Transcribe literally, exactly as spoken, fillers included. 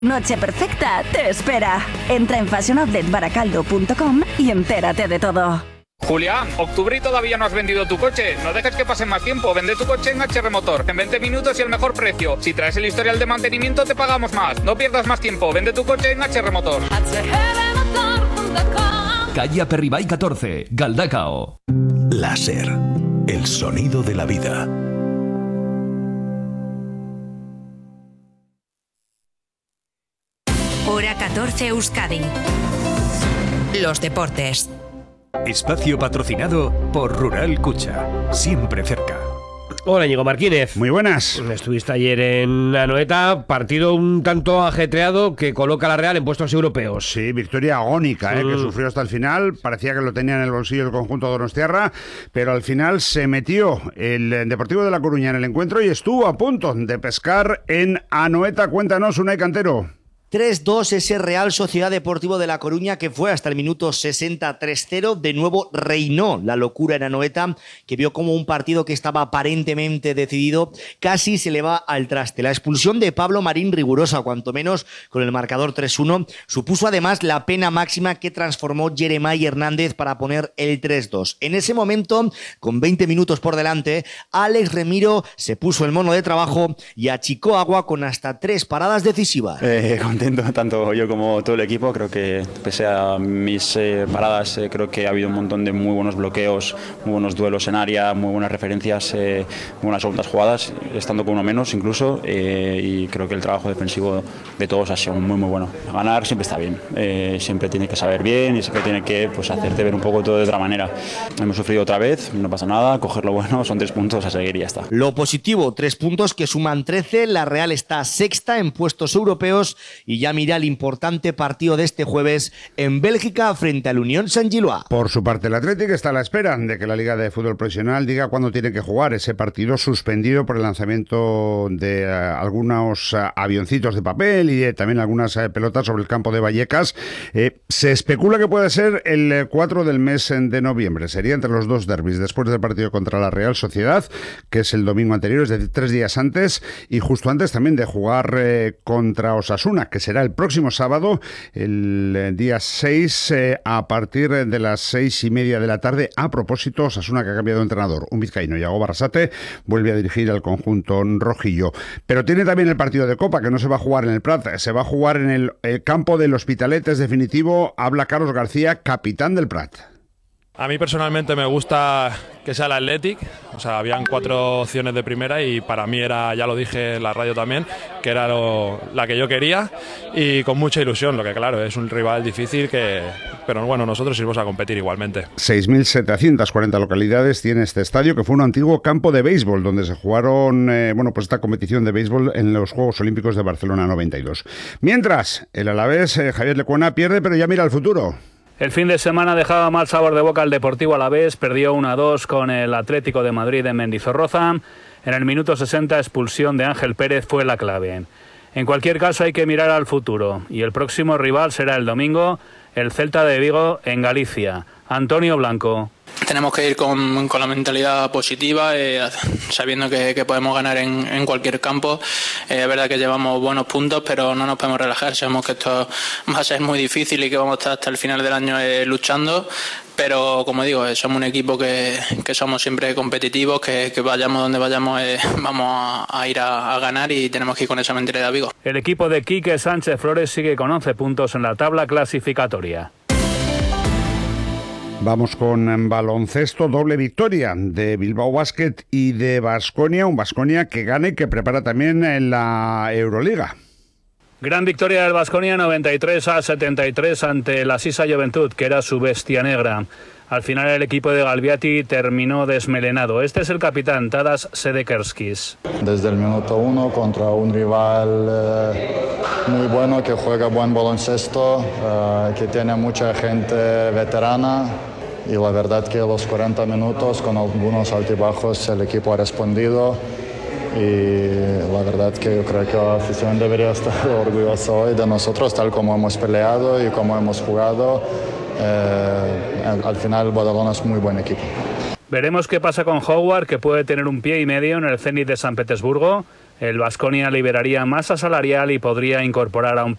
Noche perfecta te espera. Entra en fashion outlet baracaldo punto com y entérate de todo. Julián, octubre y todavía no has vendido tu coche. No dejes que pase más tiempo. Vende tu coche en H R Motor. En veinte minutos y el mejor precio. Si traes el historial de mantenimiento te pagamos más. No pierdas más tiempo. Vende tu coche en H R Motor. Calle Aperribay catorce, Galdacao. Láser. El sonido de la vida. Hora catorce Euskadi. Los deportes. Espacio patrocinado por Rural Cucha. Siempre cerca. Hola, Íñigo Martínez. Muy buenas. Estuviste ayer en Anoeta, partido un tanto ajetreado que coloca a la Real en puestos europeos. Sí, victoria agónica, ¿eh? mm. que sufrió hasta el final. Parecía que lo tenía en el bolsillo el conjunto donostiarra, pero al final se metió el Deportivo de La Coruña en el encuentro y estuvo a punto de pescar en Anoeta. Cuéntanos, Unai Cantero. tres dos ese Real Sociedad Deportivo de La Coruña que fue hasta el minuto sesenta tres cero. De nuevo reinó la locura en Anoeta, que vio como un partido que estaba aparentemente decidido casi se le va al traste. La expulsión de Pablo Marín, rigurosa cuanto menos, con el marcador tres uno, supuso además la pena máxima que transformó Jeremai Hernández para poner el tres dos. En ese momento, con veinte minutos por delante, Alex Remiro se puso el mono de trabajo y achicó agua con hasta tres paradas decisivas. Eh, con tanto yo como todo el equipo. Creo que pese a mis eh, paradas, eh, creo que ha habido un montón de muy buenos bloqueos, muy buenos duelos en área, muy buenas referencias, eh, muy buenas segundas jugadas, estando con uno menos incluso, eh, y creo que el trabajo defensivo de todos ha sido muy muy bueno. Ganar siempre está bien, eh, siempre tiene que saber bien y siempre tiene que pues, hacerte ver un poco todo de otra manera. Hemos sufrido otra vez, no pasa nada, coger lo bueno, son tres puntos a seguir y ya está. Lo positivo, tres puntos que suman trece, la Real está sexta en puestos europeos y ya mira el importante partido de este jueves en Bélgica frente al Unión Saint-Gilloise. Por su parte, el Athletic está a la espera de que la Liga de Fútbol Profesional diga cuándo tiene que jugar ese partido suspendido por el lanzamiento de uh, algunos uh, avioncitos de papel y eh, también algunas uh, pelotas sobre el campo de Vallecas. Eh, se especula que puede ser el cuatro del mes de noviembre. Sería entre los dos derbis, después del partido contra la Real Sociedad, que es el domingo anterior, es decir, tres días antes, y justo antes también de jugar eh, contra Osasuna, que será el próximo sábado, el día seis, eh, a partir de las seis y media de la tarde. A propósito, Osasuna, que ha cambiado de entrenador, un vizcaíno, Iago Barrasate, vuelve a dirigir al conjunto rojillo. Pero tiene también el partido de Copa, que no se va a jugar en el Prat, se va a jugar en el, el campo del Hospitalet, es definitivo. Habla Carlos García, capitán del Prat. A mí personalmente me gusta que sea el Athletic, o sea, habían cuatro opciones de primera y para mí era, ya lo dije en la radio también, que era lo, la que yo quería y con mucha ilusión, lo que claro, es un rival difícil, que, pero bueno, nosotros íbamos a competir igualmente. seis mil setecientas cuarenta localidades tiene este estadio, que fue un antiguo campo de béisbol, donde se jugaron, eh, bueno, pues esta competición de béisbol en los Juegos Olímpicos de Barcelona noventa y dos. Mientras, el Alavés, eh, Javier Lecuona, pierde, pero ya mira al futuro. El fin de semana dejaba mal sabor de boca al Deportivo Alavés, perdió uno a dos con el Atlético de Madrid en Mendizorroza. En el minuto sesenta, expulsión de Ángel Pérez fue la clave. En cualquier caso hay que mirar al futuro y el próximo rival será el domingo, el Celta de Vigo en Galicia. Antonio Blanco. Tenemos que ir con, con la mentalidad positiva, eh, sabiendo que, que podemos ganar en, en cualquier campo. Eh, es verdad que llevamos buenos puntos, pero no nos podemos relajar. Sabemos que esto va a ser muy difícil y que vamos a estar hasta el final del año eh, luchando. Pero como digo, eh, somos un equipo que, que somos siempre competitivos, que, que vayamos donde vayamos eh, vamos a, a ir a, a ganar y tenemos que ir con esa mentalidad de Vigo. El equipo de Quique Sánchez Flores sigue con once puntos en la tabla clasificatoria. Vamos con baloncesto, doble victoria de Bilbao Basket y de Baskonia, un Baskonia que gana y que prepara también en la Euroliga. Gran victoria del Baskonia, noventa y tres a setenta y tres ante la Sisa Juventud, que era su bestia negra. Al final el equipo de Galviati terminó desmelenado. Este es el capitán, Tadas Sedekerskis. Desde el minuto uno contra un rival eh, muy bueno, que juega buen baloncesto, eh, que tiene mucha gente veterana. Y la verdad que los cuarenta minutos, con algunos altibajos, el equipo ha respondido. Y la verdad que yo creo que la afición debería estar orgullosa hoy de nosotros, tal como hemos peleado y como hemos jugado. Eh, al, al final, Badalona es muy buen equipo. Veremos qué pasa con Howard, que puede tener un pie y medio en el Zenit de San Petersburgo. El Baskonia liberaría masa salarial y podría incorporar a un